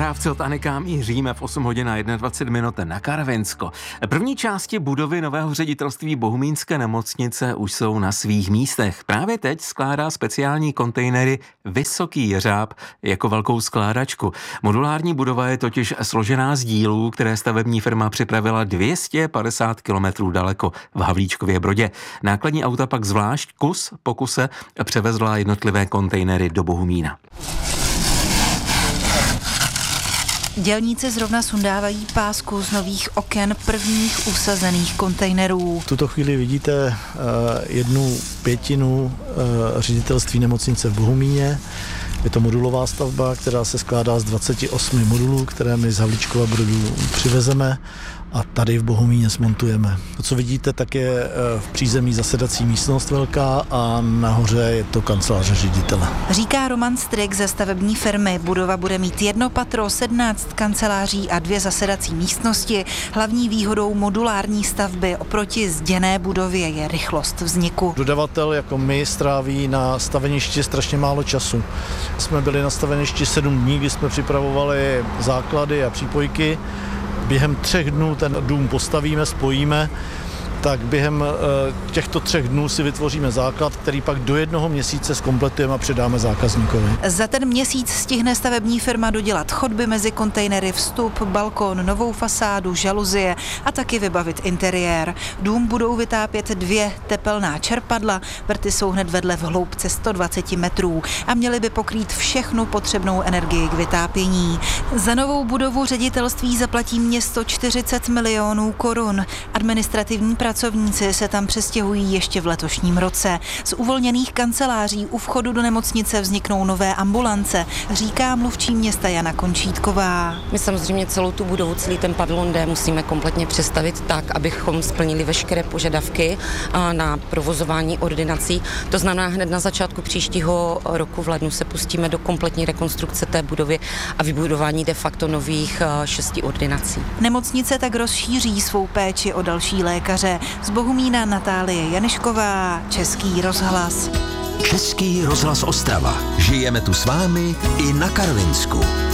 Správci od Anika míříme v 8 hodin a 21 minut na Karvinsko. První části budovy nového ředitelství Bohumínské nemocnice už jsou na svých místech. Právě teď skládá speciální kontejnery Vysoký jeřáb jako velkou skládačku. Modulární budova je totiž složená z dílů, které stavební firma připravila 250 kilometrů daleko v Havlíčkově Brodě. Nákladní auta pak zvlášť kus po kuse převezla jednotlivé kontejnery do Bohumína. Dělníci zrovna sundávají pásku z nových oken prvních usazených kontejnerů. V tuto chvíli vidíte 1/5 ředitelství nemocnice v Bohumíně. Je to modulová stavba, která se skládá z 28 modulů, které my z Havlíčkova Brodu přivezeme a tady v Bohumíně smontujeme. To, co vidíte, tak je v přízemí zasedací místnost velká a nahoře je to kanceláře ředitele. Říká Roman Strik ze stavební firmy. Budova bude mít 1 patro, 17 kanceláří a 2 zasedací místnosti. Hlavní výhodou modulární stavby oproti zděné budově je rychlost vzniku. Dodavatel jako my stráví na staveništi strašně málo času. Jsme byli na staveništi 7 dní, kdy jsme připravovali základy a přípojky. Během 3 dnů ten dům postavíme, spojíme, tak během těchto 3 dnů si vytvoříme základ, který pak do 1 měsíce zkompletujeme a předáme zákazníkovi. Za ten měsíc stihne stavební firma dodělat chodby mezi kontejnery, vstup, balkon, novou fasádu, žaluzie a taky vybavit interiér. Dům budou vytápět 2 tepelná čerpadla, vrty jsou hned vedle v hloubce 120 metrů a měly by pokrýt všechnu potřebnou energii k vytápění. Za novou budovu ředitelství zaplatí město 40 milionů korun. Administrativní pracovníci se tam přestěhují ještě v letošním roce. Z uvolněných kanceláří u vchodu do nemocnice vzniknou nové ambulance, říká mluvčí města Jana Končítková. My samozřejmě celou tu budovu, celý ten pavilon D musíme kompletně přestavit tak, abychom splnili veškeré požadavky na provozování ordinací. To znamená, hned na začátku příštího roku v lednu se pustíme do kompletní rekonstrukce té budovy a vybudování de facto nových 6 ordinací. Nemocnice tak rozšíří svou péči o další lékaře. Z Bohumína Natálie Janišková, Český rozhlas. Český rozhlas Ostrava. Žijeme tu s vámi i na Karvinsku.